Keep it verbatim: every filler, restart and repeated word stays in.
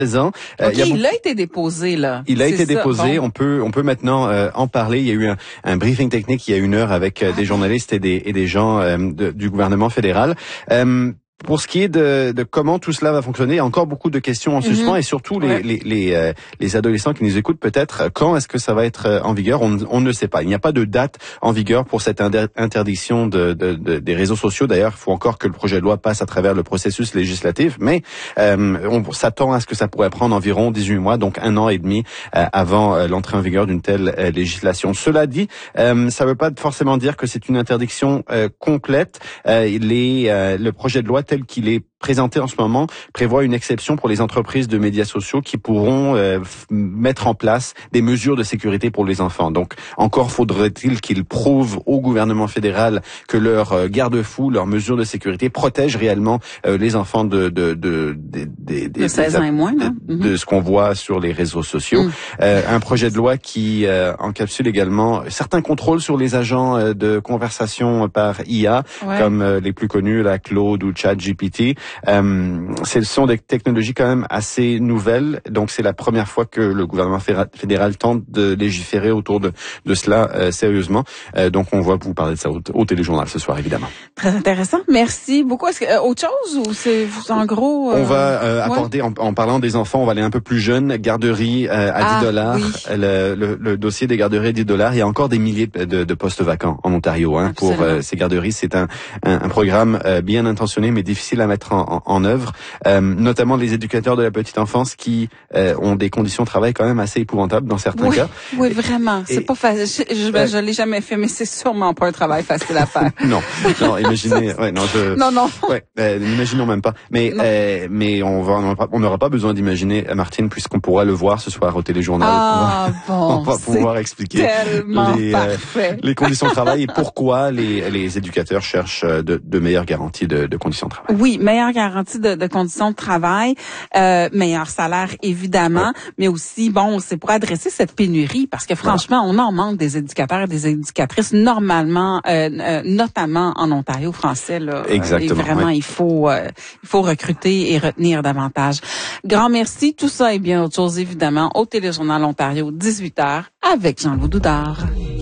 Ans. Euh, OK, il, a il beaucoup... a été déposé, là. Il a été ça. déposé. Bon. On peut, on peut maintenant euh, en parler. Il y a eu un, un briefing technique il y a une heure avec euh, ah, des journalistes et des, et des gens euh, de, du gouvernement fédéral. Euh, Pour ce qui est de, de comment tout cela va fonctionner, il y a encore beaucoup de questions en suspens mm-hmm. et surtout les, ouais. les, les, euh, les adolescents qui nous écoutent peut-être, quand est-ce que ça va être en vigueur? On, on ne sait pas. Il n'y a pas de date en vigueur pour cette interdiction de, de, de, des réseaux sociaux. D'ailleurs, il faut encore que le projet de loi passe à travers le processus législatif, mais euh, on s'attend à ce que ça pourrait prendre environ dix-huit mois, donc un an et demi euh, avant euh, l'entrée en vigueur d'une telle euh, législation. Cela dit, euh, ça ne veut pas forcément dire que c'est une interdiction euh, complète. Euh, les, euh, le projet de loi tel qu'il est présenté en ce moment prévoit une exception pour les entreprises de médias sociaux qui pourront euh, f- mettre en place des mesures de sécurité pour les enfants. Donc, encore faudrait-il qu'ils prouvent au gouvernement fédéral que leurs euh, garde-fous, leurs mesures de sécurité protègent réellement euh, les enfants de de de de, de, de seize ans et moins, de, de, de ce qu'on voit sur les réseaux sociaux. Mm. Euh, un projet de loi qui euh, encapsule également certains contrôles sur les agents euh, de conversation par I A, ouais. comme euh, les plus connus, la Claude ou ChatGPT. Euh, ce sont des technologies quand même assez nouvelles, donc c'est la première fois que le gouvernement fédéral tente de légiférer autour de, de cela euh, sérieusement. Euh, donc on va vous parler de ça au, au téléjournal ce soir, évidemment. Très intéressant, merci beaucoup. Est-ce que euh, autre chose ou c'est en gros? Euh, on va euh, ouais. apporter, en, en parlant des enfants, on va aller un peu plus jeune. Garderie euh, à ah, dix dollars. Oui. Le, le, le dossier des garderies à dix dollars. Il y a encore des milliers de, de postes vacants en Ontario hein, pour euh, ces garderies. C'est un, un, un programme euh, bien intentionné, mais difficile à mettre en En, en œuvre, euh, notamment les éducateurs de la petite enfance qui euh, ont des conditions de travail quand même assez épouvantables dans certains oui, cas. Oui, vraiment. Et, c'est pas facile. Je, je, euh, je l'ai jamais fait, mais c'est sûrement pas un travail facile à faire. non, non, imaginez. Ouais, non, je, non, non. Ouais, euh, n'imaginons même pas. Mais, euh, mais on va, on n'aura pas besoin d'imaginer Martine puisqu'on pourra le voir ce soir au téléjournal. Ah on va, bon. On va pouvoir expliquer les, euh, les conditions de travail et pourquoi les, les éducateurs cherchent de, de meilleures garanties de, de conditions de travail. Oui, meilleures garantie de, de conditions de travail, euh, meilleur salaire évidemment, ouais. mais aussi bon, c'est pour adresser cette pénurie parce que franchement, ouais. on en manque des éducateurs et des éducatrices normalement, euh, euh, notamment en Ontario français là. Exactement. Et vraiment, ouais. il faut, euh, il faut recruter et retenir davantage. Grand merci. Tout ça et bien autre chose évidemment au téléjournal Ontario dix-huit heures avec Jean-Loup Doudard.